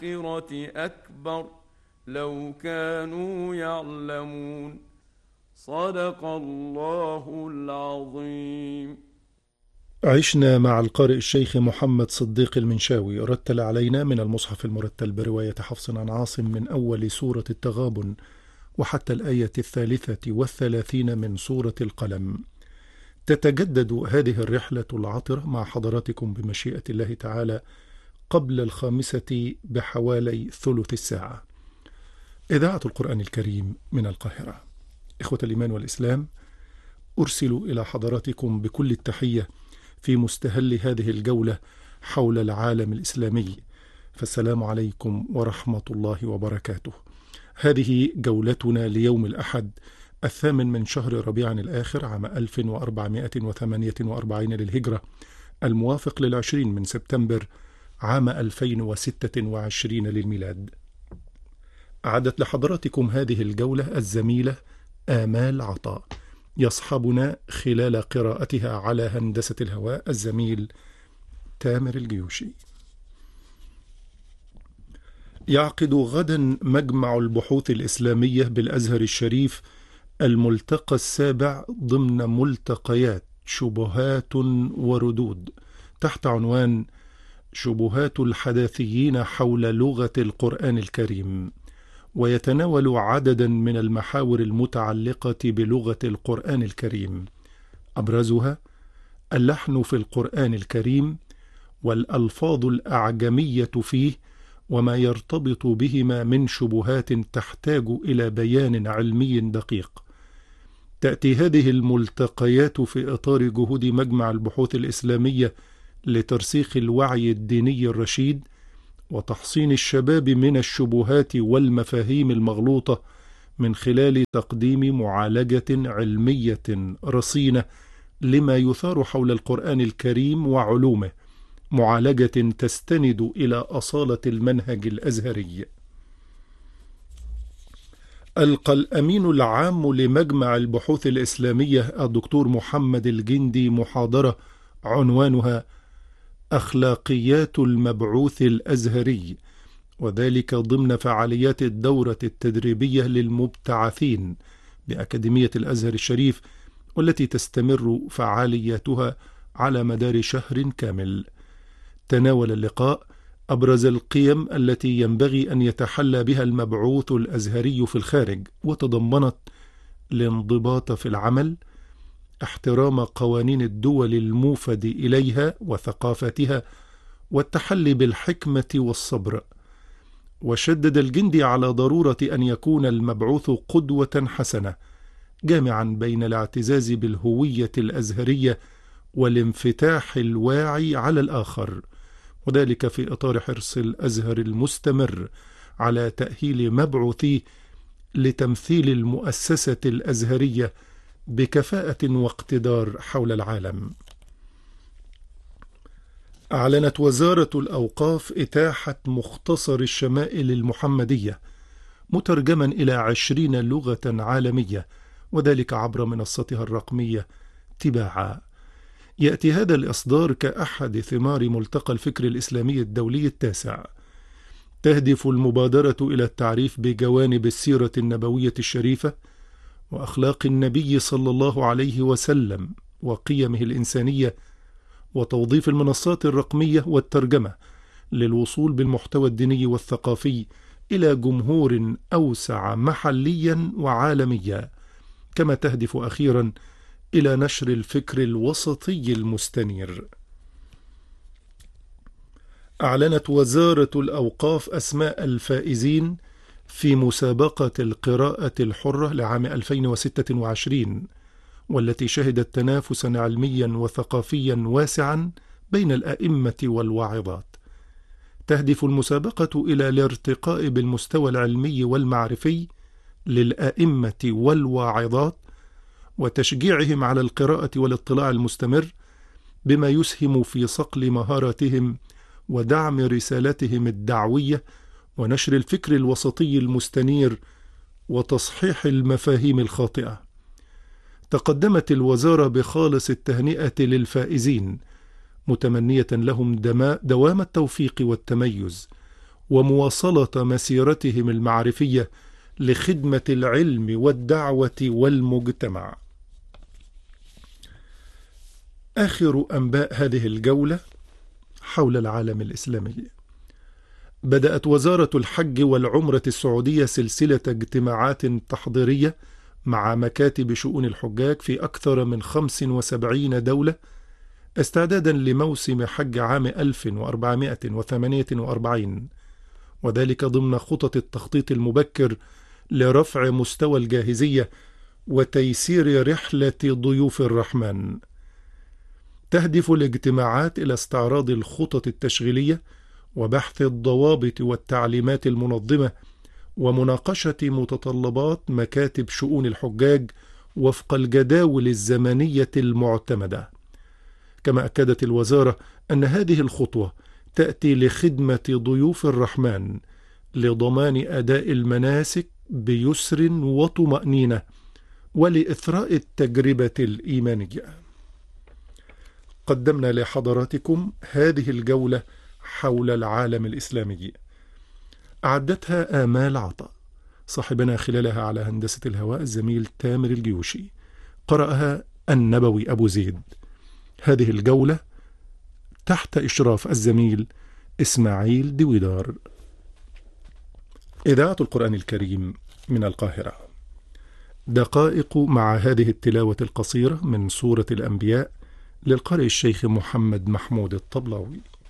الآخرة أكبر لو كانوا يعلمون. صدق الله العظيم. عشنا مع القارئ الشيخ محمد صديق المنشاوي، رتل علينا من المصحف المرتل برواية حفص عن عاصم من أول سورة التغابن وحتى الآية 33 من سورة القلم. تتجدد هذه الرحلة العطرة مع حضراتكم بمشيئة الله تعالى قبل 5 بحوالي ثلث الساعة. إذاعة القرآن الكريم من القاهرة. إخوة الإيمان والإسلام، أرسل إلى حضراتكم بكل التحية في مستهل هذه الجولة حول العالم الإسلامي، فالسلام عليكم ورحمة الله وبركاته. هذه جولتنا ليوم الأحد 8 من شهر ربيع الآخر عام 1448 للهجرة، الموافق ل20 من سبتمبر عام 2026 للميلاد. أعدت لحضراتكم هذه الجولة الزميلة آمال عطاء، يصحبنا خلال قراءتها على هندسة الهواء الزميل تامر الجيوشي. يعقد غدا مجمع البحوث الإسلامية بالأزهر الشريف الملتقى السابع ضمن ملتقيات شبهات وردود تحت عنوان شبهات الحداثيين حول لغة القرآن الكريم، ويتناول عددا من المحاور المتعلقة بلغة القرآن الكريم، أبرزها اللحن في القرآن الكريم والألفاظ الأعجمية فيه وما يرتبط بهما من شبهات تحتاج إلى بيان علمي دقيق. تأتي هذه الملتقيات في إطار جهود مجمع البحوث الإسلامية لترسيخ الوعي الديني الرشيد وتحصين الشباب من الشبهات والمفاهيم المغلوطة من خلال تقديم معالجة علمية رصينة لما يثار حول القرآن الكريم وعلومه، معالجة تستند إلى أصالة المنهج الأزهري. ألقى الأمين العام لمجمع البحوث الإسلامية الدكتور محمد الجندي محاضرة عنوانها أخلاقيات المبعوث الأزهري، وذلك ضمن فعاليات الدورة التدريبية للمبتعثين بأكاديمية الأزهر الشريف، والتي تستمر فعالياتها على مدار شهر كامل. تناول اللقاء أبرز القيم التي ينبغي أن يتحلى بها المبعوث الأزهري في الخارج، وتضمنت الانضباط في العمل، احترام قوانين الدول الموفد إليها وثقافتها، والتحلي بالحكمة والصبر. وشدد الجندي على ضرورة أن يكون المبعوث قدوة حسنة، جامعا بين الاعتزاز بالهوية الأزهرية والانفتاح الواعي على الآخر، وذلك في إطار حرص الأزهر المستمر على تأهيل مبعوثيه لتمثيل المؤسسة الأزهرية بكفاءة واقتدار حول العالم. أعلنت وزارة الأوقاف إتاحة مختصر الشمائل المحمدية مترجما إلى 20 لغة عالمية، وذلك عبر منصتها الرقمية تباعا. يأتي هذا الإصدار كأحد ثمار ملتقى الفكر الإسلامي الدولي التاسع. تهدف المبادرة إلى التعريف بجوانب السيرة النبوية الشريفة وأخلاق النبي صلى الله عليه وسلم وقيمه الإنسانية، وتوظيف المنصات الرقمية والترجمة للوصول بالمحتوى الديني والثقافي إلى جمهور أوسع محليا وعالميا، كما تهدف أخيرا إلى نشر الفكر الوسطي المستنير. أعلنت وزارة الأوقاف أسماء الفائزين في مسابقة القراءة الحرة لعام 2026، والتي شهدت تنافسا علميا وثقافيا واسعا بين الأئمة والواعظات. تهدف المسابقة إلى الارتقاء بالمستوى العلمي والمعرفي للأئمة والواعظات، وتشجيعهم على القراءة والاطلاع المستمر، بما يسهم في صقل مهاراتهم ودعم رسالتهم الدعوية ونشر الفكر الوسطي المستنير وتصحيح المفاهيم الخاطئة. تقدمت الوزارة بخالص التهنئة للفائزين، متمنية لهم دوام التوفيق والتميز، ومواصلة مسيرتهم المعرفية لخدمة العلم والدعوة والمجتمع. آخر أنباء هذه الجولة حول العالم الإسلامي. بدأت وزارة الحج والعمرة السعودية سلسلة اجتماعات تحضيرية مع مكاتب شؤون الحجاج في أكثر من 75 دولة استعدادا لموسم حج عام 1448، وذلك ضمن خطط التخطيط المبكر لرفع مستوى الجاهزية وتيسير رحلة ضيوف الرحمن. تهدف الاجتماعات إلى استعراض الخطط التشغيلية وبحث الضوابط والتعليمات المنظمة ومناقشة متطلبات مكاتب شؤون الحجاج وفق الجداول الزمنية المعتمدة. كما أكدت الوزارة أن هذه الخطوة تأتي لخدمة ضيوف الرحمن لضمان أداء المناسك بيسر وطمأنينة ولإثراء التجربة الإيمانية. قدمنا لحضراتكم هذه الجولة حول العالم الإسلامي، أعدتها آمال عطا، صاحبنا خلالها على هندسة الهواء الزميل تامر الجيوشي، قرأها النبوي أبو زيد. هذه الجولة تحت إشراف الزميل إسماعيل دويدار. إذاعة القرآن الكريم من القاهرة. دقائق مع هذه التلاوة القصيرة من سورة الأنبياء للقارئ الشيخ محمد محمود الطبلاوي.